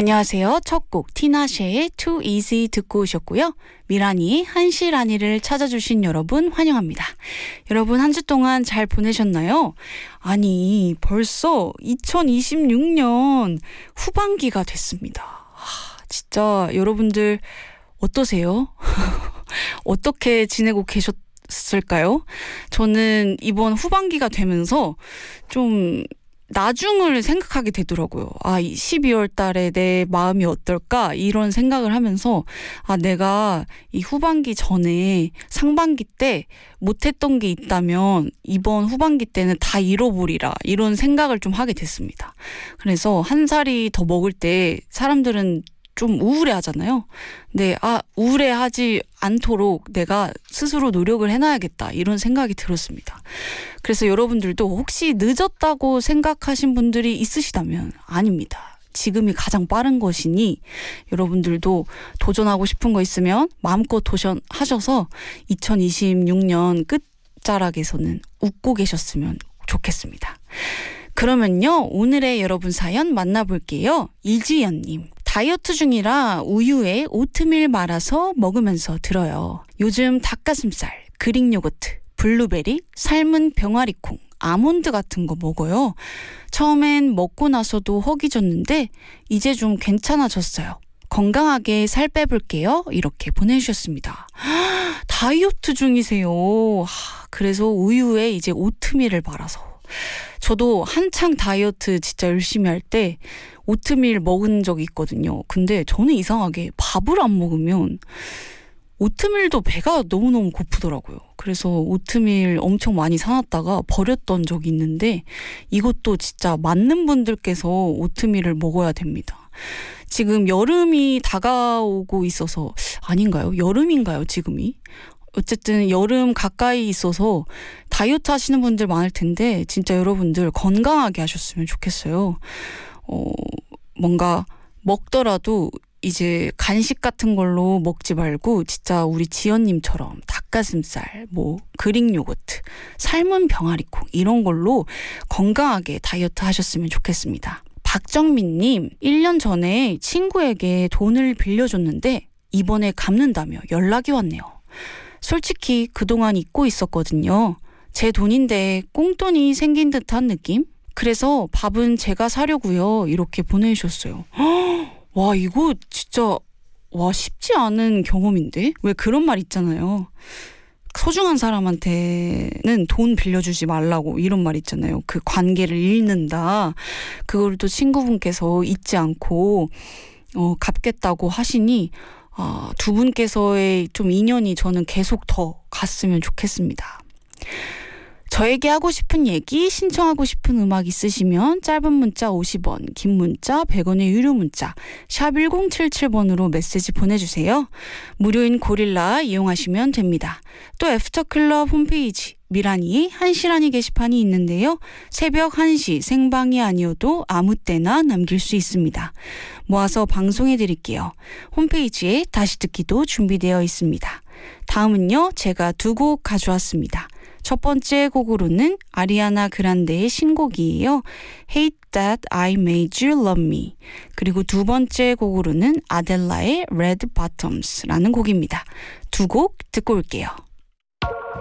안녕하세요. 첫 곡 티나쉐의 Too Easy 듣고 오셨고요. 미라니 한시라니를 찾아주신 여러분 환영합니다. 여러분 한 주 동안 잘 보내셨나요? 아니 벌써 2026년 후반기가 됐습니다. 진짜 여러분들 어떠세요? 어떻게 지내고 계셨을까요? 저는 이번 후반기가 되면서 좀 나중을 생각하게 되더라고요. 이 12월 달에 내 마음이 어떨까? 이런 생각을 하면서 내가 이 후반기 전에 상반기 때 못했던 게 있다면 이번 후반기 때는 다 잃어버리라. 이런 생각을 좀 하게 됐습니다. 그래서 한 살이 더 먹을 때 사람들은 좀 우울해하잖아요. 근데 우울해하지 않도록 내가 스스로 노력을 해놔야겠다 이런 생각이 들었습니다. 그래서 여러분들도 혹시 늦었다고 생각하신 분들이 있으시다면 아닙니다. 지금이 가장 빠른 것이니 여러분들도 도전하고 싶은 거 있으면 마음껏 도전하셔서 2026년 끝자락에서는 웃고 계셨으면 좋겠습니다. 그러면요, 오늘의 여러분 사연 만나볼게요. 이지연님. 다이어트 중이라 우유에 오트밀 말아서 먹으면서 들어요. 요즘 닭가슴살, 그릭 요거트, 블루베리, 삶은 병아리콩, 아몬드 같은 거 먹어요. 처음엔 먹고 나서도 허기 졌는데 이제 좀 괜찮아졌어요. 건강하게 살 빼볼게요. 이렇게 보내주셨습니다. 다이어트 중이세요. 그래서 우유에 이제 오트밀을 말아서. 저도 한창 다이어트 진짜 열심히 할 때 오트밀 먹은 적이 있거든요. 근데 저는 이상하게 밥을 안 먹으면 오트밀도 배가 너무너무 고프더라고요. 그래서 오트밀 엄청 많이 사놨다가 버렸던 적이 있는데 이것도 진짜 맞는 분들께서 오트밀을 먹어야 됩니다. 지금 여름이 다가오고 있어서 아닌가요? 여름인가요, 지금이? 어쨌든 여름 가까이 있어서 다이어트 하시는 분들 많을 텐데 진짜 여러분들 건강하게 하셨으면 좋겠어요. 뭔가 먹더라도 이제 간식 같은 걸로 먹지 말고 진짜 우리 지연님처럼 닭가슴살, 그릭 요거트, 삶은 병아리콩 이런 걸로 건강하게 다이어트 하셨으면 좋겠습니다. 박정민님, 1년 전에 친구에게 돈을 빌려줬는데 이번에 갚는다며 연락이 왔네요. 솔직히 그동안 잊고 있었거든요. 제 돈인데 꽁돈이 생긴 듯한 느낌? 그래서 밥은 제가 사려고요. 이렇게 보내주셨어요. 와, 이거 진짜 쉽지 않은 경험인데? 왜 그런 말 있잖아요. 소중한 사람한테는 돈 빌려주지 말라고 이런 말 있잖아요. 그 관계를 잃는다. 그걸 또 친구분께서 잊지 않고 갚겠다고 하시니 두 분께서의 좀 인연이 저는 계속 더 갔으면 좋겠습니다. 저에게 하고 싶은 얘기, 신청하고 싶은 음악 있으시면 짧은 문자 50원, 긴 문자 100원의 유료 문자 샵 1077번으로 메시지 보내주세요. 무료인 고릴라 이용하시면 됩니다. 또 애프터클럽 홈페이지 미라니 한시라니 게시판이 있는데요. 새벽 1시 생방이 아니어도 아무 때나 남길 수 있습니다. 모아서 방송해드릴게요. 홈페이지에 다시 듣기도 준비되어 있습니다. 다음은요, 제가 두 곡 가져왔습니다. 첫 번째 곡으로는 아리아나 그란데의 신곡이에요. Hate That I Made You Love Me. 그리고 두 번째 곡으로는 아델라의 Red Bottoms라는 곡입니다. 두 곡 듣고 올게요.